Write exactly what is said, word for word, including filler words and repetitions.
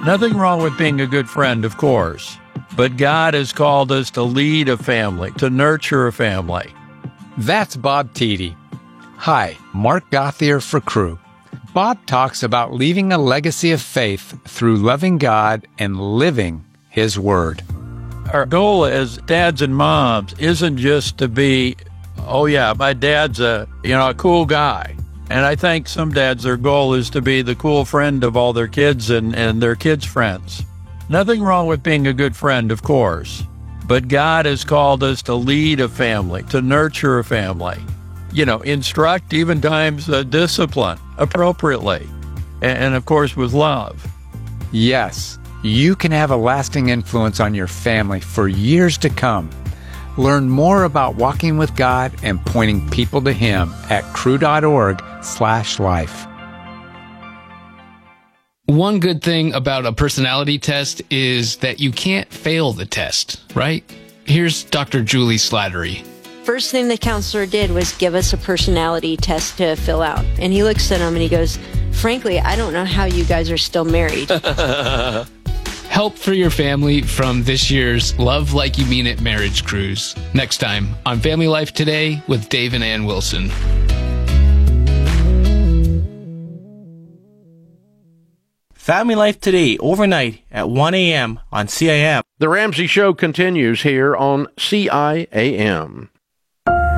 Nothing wrong with being a good friend, of course. But God has called us to lead a family, to nurture a family. That's Bob Tiede. Hi, Mark Gauthier for Cru. Bob talks about leaving a legacy of faith through loving God and living His Word. Our goal as dads and moms isn't just to be, oh yeah, my dad's a, you know, a cool guy. And I think some dads, their goal is to be the cool friend of all their kids and, and their kids' friends. Nothing wrong with being a good friend, of course. But God has called us to lead a family, to nurture a family. You know, instruct, even times uh, discipline appropriately. And, and of course, with love. Yes, you can have a lasting influence on your family for years to come. Learn more about walking with God and pointing people to Him at cru.org slash life. One good thing about a personality test is that you can't fail the test, right? Here's Doctor Julie Slattery. First thing the counselor did was give us a personality test to fill out. And he looks at him and he goes, frankly, I don't know how you guys are still married. Help for your family from this year's Love Like You Mean It Marriage Cruise. Next time on Family Life Today with Dave and Ann Wilson. Family Life Today, overnight at one a.m. on C I M. The Ramsey Show continues here on C I A M.